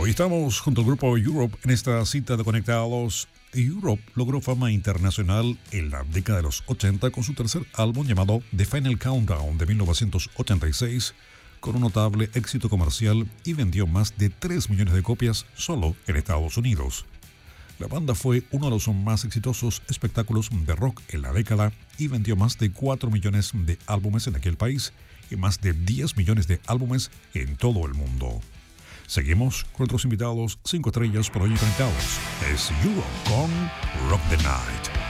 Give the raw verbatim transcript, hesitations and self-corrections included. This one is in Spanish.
Hoy estamos junto al grupo Europe en esta cita de Conectados. Europe logró fama internacional en la década de los ochenta con su tercer álbum llamado The Final Countdown de mil novecientos ochenta y seis, con un notable éxito comercial y vendió más de tres millones de copias solo en Estados Unidos. La banda fue uno de los más exitosos espectáculos de rock en la década y vendió más de cuatro millones de álbumes en aquel país y más de diez millones de álbumes en todo el mundo. Seguimos con nuestros invitados cinco estrellas por hoy conectados. Es Europe con Rock the Night.